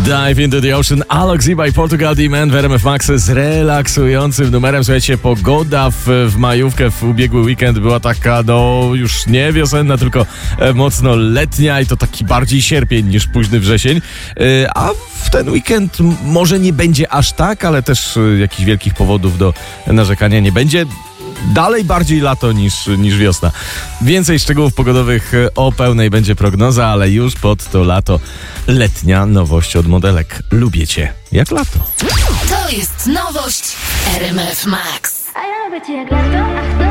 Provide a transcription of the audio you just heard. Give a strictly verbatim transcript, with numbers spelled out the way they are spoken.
Dive into the Ocean, Alok Z by Portugal D-Man w R M F Max z relaksującym numerem. Słuchajcie, pogoda w, w majówkę, w ubiegły weekend była taka, no już nie wiosenna, tylko e, mocno letnia i to taki bardziej sierpień niż późny wrzesień. E, a w ten weekend może nie będzie aż tak, ale też e, jakichś wielkich powodów do narzekania nie będzie. Dalej bardziej lato niż, niż wiosna. Więcej szczegółów pogodowych o pełnej będzie prognoza, ale już pod to lato letnia nowość od modelek. Lubię cię jak lato. To jest nowość R M F Max. A ja lubię cię jak lato.